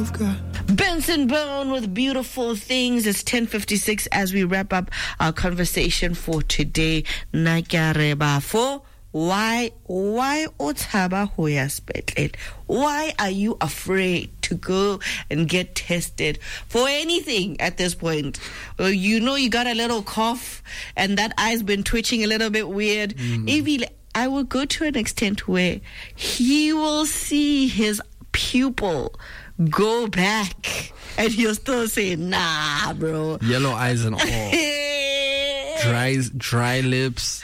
Benson Bone with Beautiful Things. It's 10:56 as we wrap up our conversation for today. Nakareba for why otaba hoya spetlele? Why are you afraid to go and get tested for anything at this point? You know you got a little cough and that eye's been twitching a little bit weird. Maybe I will go to an extent where he will see his pupil go back and he'll still say, nah, bro. Yellow eyes and all. Dry lips.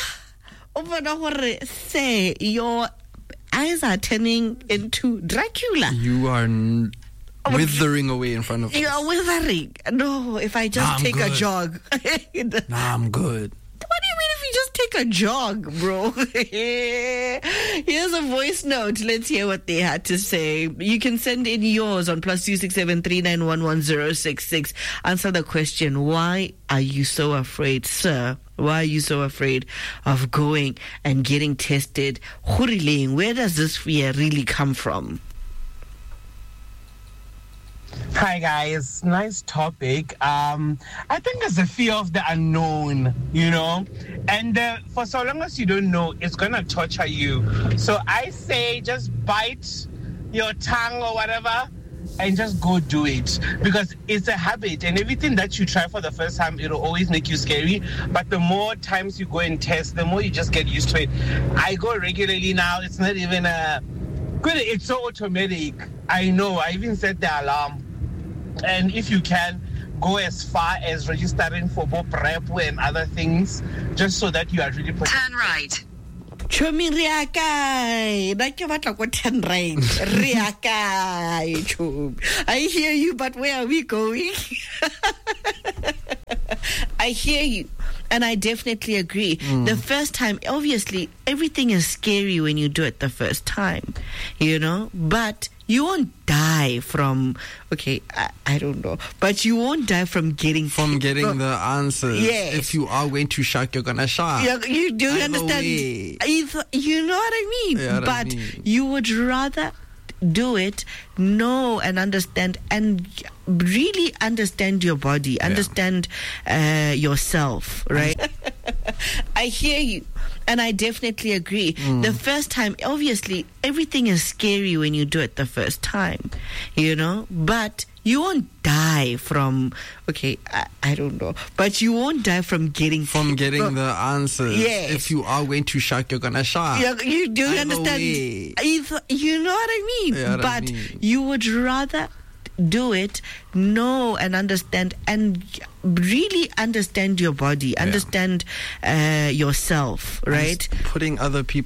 Say your eyes are turning into Dracula. You are withering away in front of us. You are withering. No, if I just take a jog. Nah, I'm good. What do you mean if you just take a jog, bro? Here's a voice note. Let's hear what they had to say. You can send in yours on +267 3911066. Answer the question, why are you so afraid, sir? Why are you so afraid of going and getting tested? Where does this fear really come from? Hi guys, nice topic. I think it's the fear of the unknown, you know, and for so long as you don't know, it's gonna torture you. So I say just bite your tongue or whatever and just go do it, because it's a habit, and everything that you try for the first time, it'll always make you scary. But the more times you go and test, the more you just get used to it. I go regularly now. It's not even it's so automatic. I know, I even set the alarm. And if you can, go as far as registering for PrEP and other things, just so that you are really protected. Turn right. Chomi riakai, na ke batla go turn right. Riakai, chum. I hear you, but where are we going? I hear you, and I definitely agree. The first time, obviously, everything is scary when you do it the first time, you know, but you won't die from, I don't know, but you won't die from getting the answers. Yes. If you are going to shark, you're gonna shark. You do understand? You know what I mean? You would rather do it, know and understand, and really understand your body, understand yourself, right? I hear you, and I definitely agree. The first time, obviously, everything is scary when you do it the first time, you know, but you won't die from, I don't know, but you won't die from getting the answers. Yes. If you are going to shark, you're gonna shark. You do understand? You know what I mean? You would rather do it, know and understand, and really understand your body, understand yourself, right? Putting other people